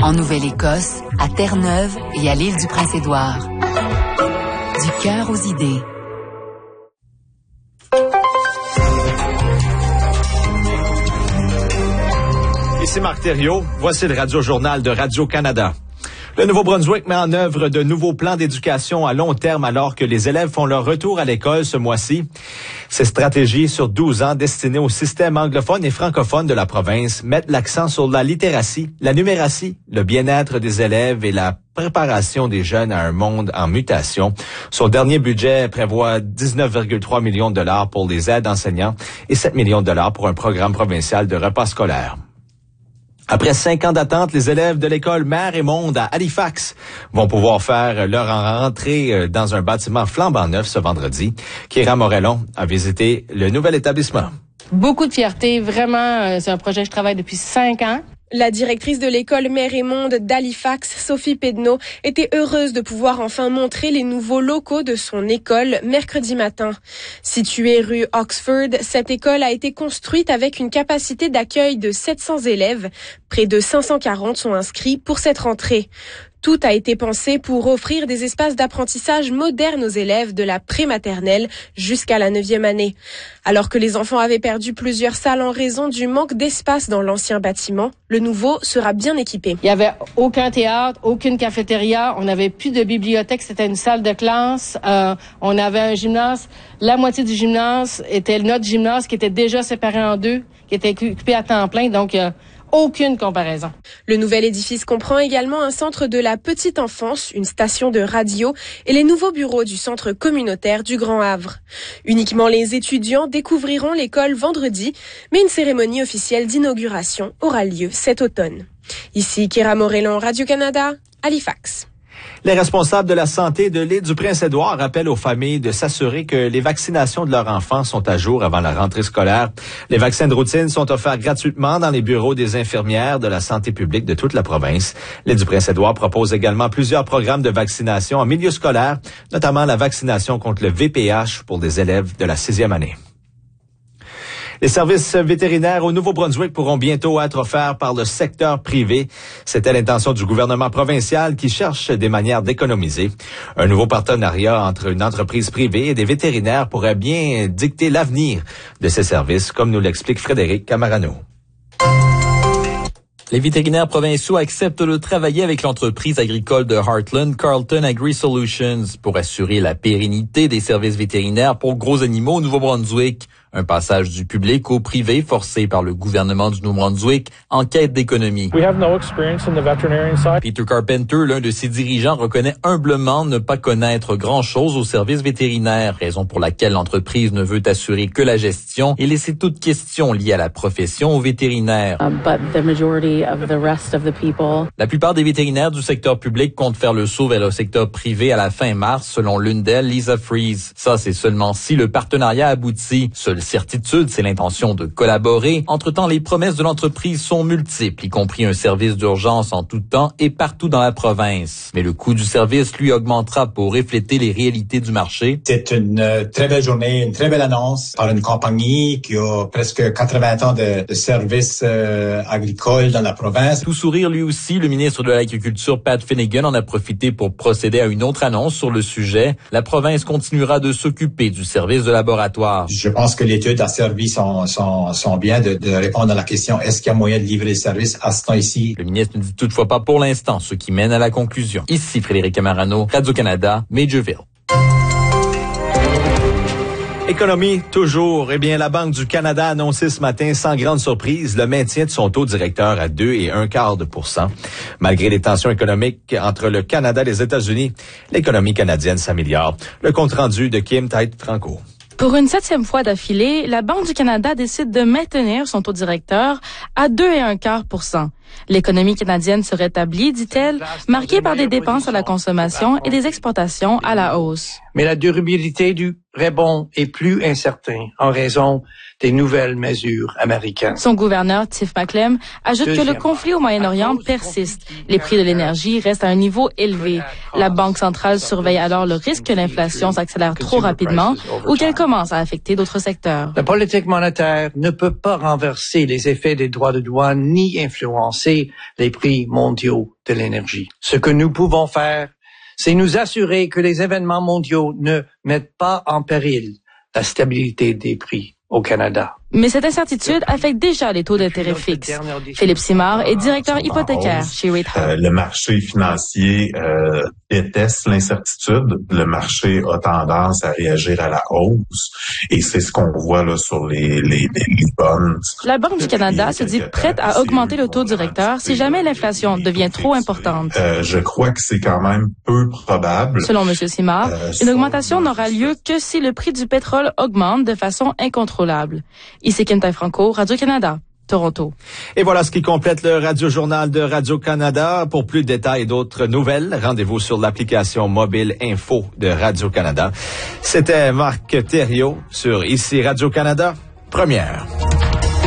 En Nouvelle-Écosse, à Terre-Neuve et à l'île du Prince-Édouard. Du cœur aux idées. Ici Marc Thériault, voici le Radio-Journal de Radio-Canada. Le Nouveau-Brunswick met en œuvre de nouveaux plans d'éducation à long terme alors que les élèves font leur retour à l'école ce mois-ci. Ces stratégies sur 12 ans destinées au système anglophone et francophone de la province mettent l'accent sur la littératie, la numératie, le bien-être des élèves et la préparation des jeunes à un monde en mutation. Son dernier budget prévoit 19,3 millions de dollars pour les aides enseignants et 7 millions de dollars pour un programme provincial de repas scolaires. Après 5 ans d'attente, les élèves de l'école Mère et Monde à Halifax vont pouvoir faire leur rentrée dans un bâtiment flambant neuf ce vendredi. Kira Morellon a visité le nouvel établissement. Beaucoup de fierté, vraiment. C'est un projet que je travaille depuis 5 ans. La directrice de l'école Mère et Monde d'Halifax, Sophie Pedneau, était heureuse de pouvoir enfin montrer les nouveaux locaux de son école mercredi matin. Située rue Oxford, cette école a été construite avec une capacité d'accueil de 700 élèves. Près de 540 sont inscrits pour cette rentrée. Tout a été pensé pour offrir des espaces d'apprentissage modernes aux élèves de la prématernelle jusqu'à la 9e année. Alors que les enfants avaient perdu plusieurs salles en raison du manque d'espace dans l'ancien bâtiment, le nouveau sera bien équipé. Il n'y avait aucun théâtre, aucune cafétéria, on n'avait plus de bibliothèque, c'était une salle de classe, on avait un gymnase. La moitié du gymnase était notre gymnase qui était déjà séparé en deux, qui était occupé à temps plein, donc aucune comparaison. Le nouvel édifice comprend également un centre de la petite enfance, une station de radio et les nouveaux bureaux du centre communautaire du Grand Havre. Uniquement les étudiants découvriront l'école vendredi, mais une cérémonie officielle d'inauguration aura lieu cet automne. Ici Kira Morellon, Radio-Canada, Halifax. Les responsables de la santé de l'île du Prince-Édouard rappellent aux familles de s'assurer que les vaccinations de leurs enfants sont à jour avant la rentrée scolaire. Les vaccins de routine sont offerts gratuitement dans les bureaux des infirmières de la santé publique de toute la province. L'île du Prince-Édouard propose également plusieurs programmes de vaccination en milieu scolaire, notamment la vaccination contre le VPH pour des élèves de la 6e année. Les services vétérinaires au Nouveau-Brunswick pourront bientôt être offerts par le secteur privé. C'était l'intention du gouvernement provincial qui cherche des manières d'économiser. Un nouveau partenariat entre une entreprise privée et des vétérinaires pourrait bien dicter l'avenir de ces services, comme nous l'explique Frédéric Camarano. Les vétérinaires provinciaux acceptent de travailler avec l'entreprise agricole de Heartland, Carlton Agri Solutions, pour assurer la pérennité des services vétérinaires pour gros animaux au Nouveau-Brunswick. Un passage du public au privé forcé par le gouvernement du Nouveau-Brunswick en quête d'économie. Peter Carpenter, l'un de ses dirigeants, reconnaît humblement ne pas connaître grand-chose aux services vétérinaires, raison pour laquelle l'entreprise ne veut assurer que la gestion et laisser toute question liée à la profession aux vétérinaires. La plupart des vétérinaires du secteur public comptent faire le saut vers le secteur privé à la fin mars, selon l'une d'elles, Lisa Freeze. Ça, c'est seulement si le partenariat aboutit. Seule certitude, c'est l'intention de collaborer. Entre-temps, les promesses de l'entreprise sont multiples, y compris un service d'urgence en tout temps et partout dans la province. Mais le coût du service, lui, augmentera pour refléter les réalités du marché. C'est une très belle journée, une très belle annonce par une compagnie qui a presque 80 ans de services agricoles dans la province. Tout sourire, lui aussi, le ministre de l'Agriculture, Pat Finnegan, en a profité pour procéder à une autre annonce sur le sujet. La province continuera de s'occuper du service de laboratoire. Je pense que l'étude a servi son bien de répondre à la question est-ce qu'il y a moyen de livrer les services à ce temps ici. Le ministre ne dit toutefois pas pour l'instant, ce qui mène à la conclusion. Ici Frédéric Camarano, Radio-Canada, Majorville. Économie, toujours. Eh bien, la Banque du Canada a annoncé ce matin, sans grande surprise, le maintien de son taux directeur à 2,25%. Malgré les tensions économiques entre le Canada et les États-Unis, l'économie canadienne s'améliore. Le compte-rendu de Kim Tait-Franco. Pour une 7e fois d'affilée, la Banque du Canada décide de maintenir son taux directeur à 2,25%. L'économie canadienne se rétablit, dit-elle, marquée par des dépenses à la consommation et des exportations à la hausse. Mais la durabilité du rebond est plus incertaine en raison des nouvelles mesures américaines. Son gouverneur, Tiff Macklem, ajoute que le conflit au Moyen-Orient persiste. Les prix de l'énergie restent à un niveau élevé. La Banque centrale surveille alors le risque que l'inflation s'accélère trop rapidement ou qu'elle commence à affecter d'autres secteurs. La politique monétaire ne peut pas renverser les effets des droits de douane ni influencer influencer les prix mondiaux de l'énergie. Ce que nous pouvons faire, c'est nous assurer que les événements mondiaux ne mettent pas en péril la stabilité des prix au Canada. Mais cette incertitude affecte déjà les taux d'intérêt fixes. Philippe Simard est directeur hypothécaire chez Rate Hub. Le marché financier déteste l'incertitude. Le marché a tendance à réagir à la hausse et c'est ce qu'on voit là sur les bonds. La Banque du Canada se dit prête à augmenter le taux directeur si jamais l'inflation devient trop importante. Je crois que c'est quand même peu probable. Selon M. Simard, une augmentation n'aura lieu que si le prix du pétrole augmente de façon incontrôlable. Ici Quentin Franco, Radio-Canada, Toronto. Et voilà ce qui complète le Radio-Journal de Radio-Canada. Pour plus de détails et d'autres nouvelles, rendez-vous sur l'application mobile Info de Radio-Canada. C'était Marc Thériault sur Ici Radio-Canada, première.